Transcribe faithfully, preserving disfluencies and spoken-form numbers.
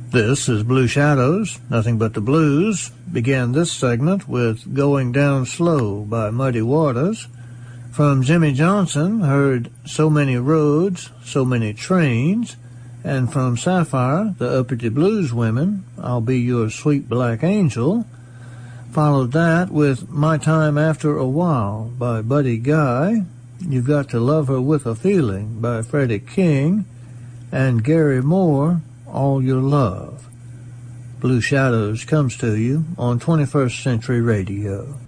This is Blue Shadows, Nothing But the Blues. Began this segment with Going Down Slow by Muddy Waters. From Jimmy Johnson, heard So Many Roads, So Many Trains. And from Sapphire, the Uppity Blues Women, I'll Be Your Sweet Black Angel. Followed that with My Time After a While by Buddy Guy. You've Got to Love Her With a Feeling by Freddie King. And Gary Moore, All Your Love. Blue Shadows comes to you on twenty-first Century Radio.